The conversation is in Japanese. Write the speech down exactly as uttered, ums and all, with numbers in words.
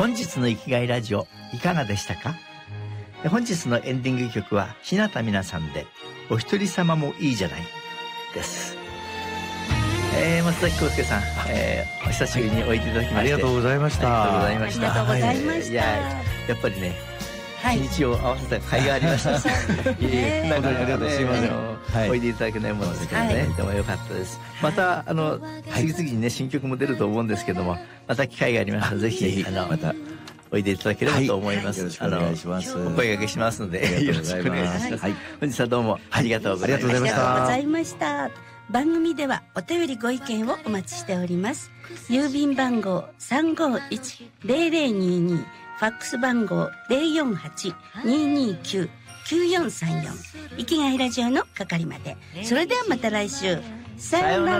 本日の生きがいラジオいかがでしたか？本日のエンディング曲は日向美奈さんでお一人様もいいじゃないです。えー、松崎康介さん、えー、お久しぶりにおいでいただきまして、はい、ありがとうございました。 ありがとうございました。ありがとうございました。 いや、やっぱりね、はい、日にちを合わせた甲斐がありました。 えー、本当にありがとうございます。 はい、おいでいただけないものですけどね、はい、でもよかったです。またあの次々にね新曲も出ると思うんですけども、また機会がありましたらぜひあのまたおいでいただければと思います。 よろしくお願いします。 お声掛けしますのでよろしくお願いします。本日はどうもありがとうございました。 ありがとうございました。 番組ではお便りご意見をお待ちしております。郵便番号 さんごいちゼロゼロにに、ファックス番号 ゼロよんはち ににきゅう きゅうよんさんよん、生きがいラジオの係まで。それではまた来週、さようなら。